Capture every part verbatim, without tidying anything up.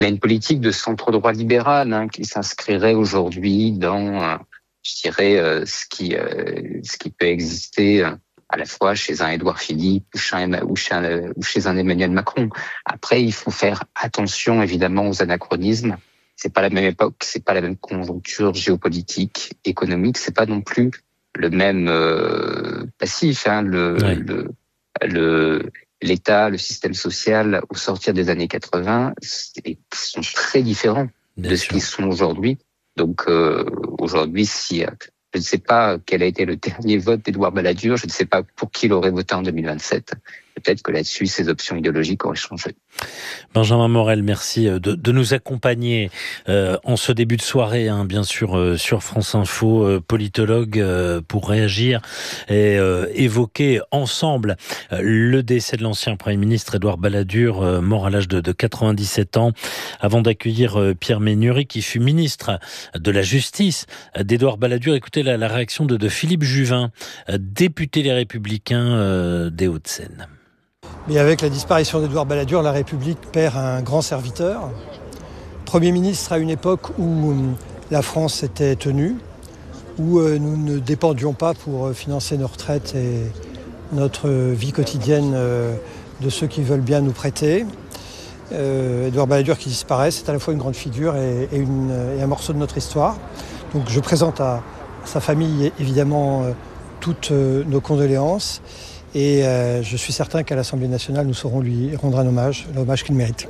a une politique de centre-droit libéral hein, qui s'inscrirait aujourd'hui dans, euh, je dirais, euh, ce qui euh, ce qui peut exister euh, à la fois chez un Édouard Philippe ou chez un, ou chez un, ou chez un Emmanuel Macron. Après, il faut faire attention évidemment aux anachronismes. C'est pas la même époque, c'est pas la même conjoncture géopolitique, économique, c'est pas non plus le même euh, passif. Hein, le, Ouais. le le l'État, le système social au sortir des années quatre-vingts sont très différents Bien de sûr. ce qu'ils sont aujourd'hui. Donc euh, aujourd'hui, si je ne sais pas quel a été le dernier vote d'Édouard Balladur, je ne sais pas pour qui il aurait voté en deux mille vingt-sept. Peut-être que là-dessus, ses options idéologiques auraient changé. Benjamin Morel, merci de, de nous accompagner euh, en ce début de soirée, hein, bien sûr, euh, sur France Info, euh, politologue, euh, pour réagir et euh, évoquer ensemble euh, le décès de l'ancien Premier ministre Édouard Balladur, euh, mort à l'âge de, de quatre-vingt-dix-sept ans, avant d'accueillir euh, Pierre Ménuri, qui fut ministre de la Justice d'Édouard Balladur. Écoutez la, la réaction de, de Philippe Juvin, euh, député Les Républicains euh, des Hauts-de-Seine. Mais avec la disparition d'Édouard Balladur, la République perd un grand serviteur. Premier ministre à une époque où la France était tenue, où nous ne dépendions pas pour financer nos retraites et notre vie quotidienne de ceux qui veulent bien nous prêter. Euh, Édouard Balladur qui disparaît, c'est à la fois une grande figure et, et, une, et un morceau de notre histoire. Donc je présente à, à sa famille évidemment toutes nos condoléances. Et euh, je suis certain qu'à l'Assemblée nationale, nous saurons lui rendre un hommage, l'hommage qu'il mérite.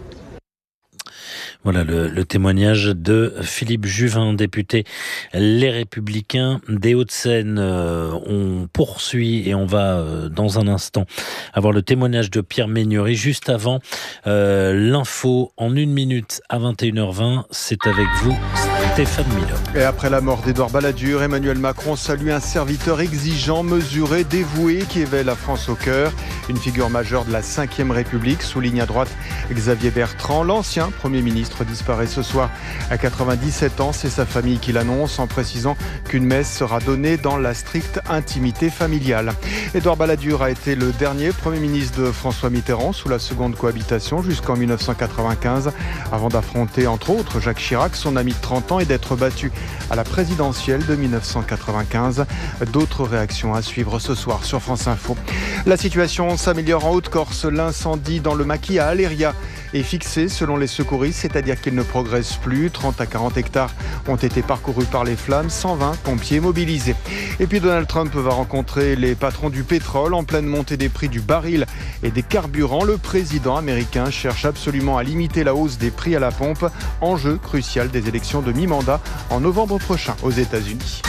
Voilà le, le témoignage de Philippe Juvin, député Les Républicains des Hauts-de-Seine. Euh, on poursuit et on va euh, dans un instant avoir le témoignage de Pierre Ménuri. Juste avant euh, l'info en une minute à vingt et une heures vingt, c'est avec vous Stéphane Miller. Et après la mort d'Édouard Balladur, Emmanuel Macron salue un serviteur exigeant, mesuré, dévoué qui avait la France au cœur. Une figure majeure de la cinquième République, souligne à droite Xavier Bertrand. L'ancien Premier ministre disparaît ce soir à quatre-vingt-dix-sept ans. C'est sa famille qui l'annonce en précisant qu'une messe sera donnée dans la stricte intimité familiale. Édouard Balladur a été le dernier Premier ministre de François Mitterrand sous la seconde cohabitation jusqu'en mille neuf cent quatre-vingt-quinze, avant d'affronter entre autres Jacques Chirac, son ami de trente ans, et d'être battu à la présidentielle de mille neuf cent quatre-vingt-quinze. D'autres réactions à suivre ce soir sur France Info. La situation s'améliore en Haute-Corse. L'incendie dans le maquis à Aléria est fixé selon les secouristes, c'est-à-dire qu'il ne progresse plus. trente à quarante hectares ont été parcourus par les flammes, cent vingt pompiers mobilisés. Et puis Donald Trump va rencontrer les patrons du pétrole en pleine montée des prix du baril et des carburants. Le président américain cherche absolument à limiter la hausse des prix à la pompe, enjeu crucial des élections de mi-mandat en novembre prochain aux États-Unis.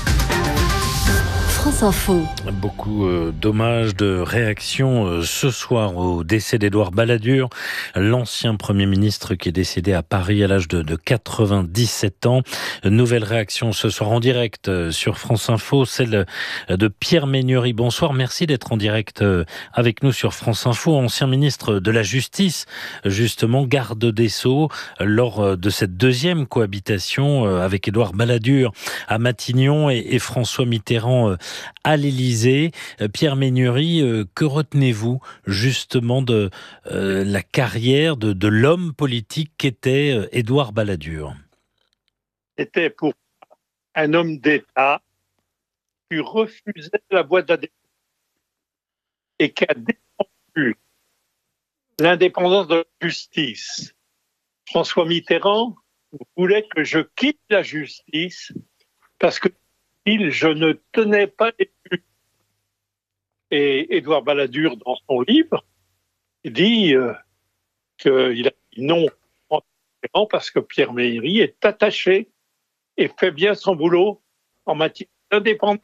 France Info. Beaucoup euh, d'hommages, de réactions euh, ce soir au décès d'Édouard Balladur, l'ancien Premier ministre qui est décédé à Paris à l'âge de, de quatre-vingt-dix-sept ans. Nouvelle réaction ce soir en direct euh, sur France Info, celle de Pierre Ménuri. Bonsoir, merci d'être en direct euh, avec nous sur France Info. Ancien ministre de la Justice, justement garde des Sceaux, euh, lors euh, de cette deuxième cohabitation euh, avec Édouard Balladur à Matignon et, et François Mitterrand euh, à l'Élysée. Pierre Ménuri, euh, que retenez-vous justement de euh, la carrière de, de l'homme politique qu'était euh, Édouard Balladur? C'était pour un homme d'État qui refusait la voie de la démocratie et qui a défendu l'indépendance de la justice. François Mitterrand voulait que je quitte la justice parce que je ne tenais pas les buts. Et Édouard Balladur, dans son livre, dit euh, qu'il a dit non parce que Pierre Ménuri est attaché et fait bien son boulot en matière d'indépendance.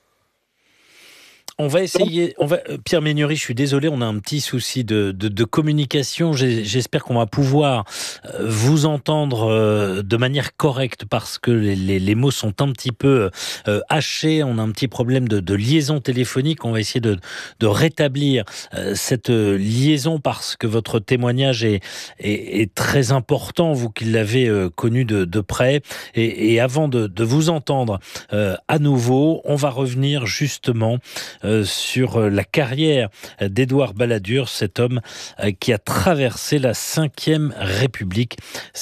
On va essayer, on va, Pierre Ménuri, je suis désolé, on a un petit souci de, de, de communication. J'espère qu'on va pouvoir vous entendre de manière correcte parce que les, les, les mots sont un petit peu euh, hachés. On a un petit problème de, de liaison téléphonique. On va essayer de, de rétablir euh, cette liaison parce que votre témoignage est, est, est très important, vous qui l'avez euh, connu de, de près. Et, et avant de, de vous entendre euh, à nouveau, on va revenir justement euh, sur la carrière d'Édouard Balladur, cet homme euh, qui a traversé la cinquième République.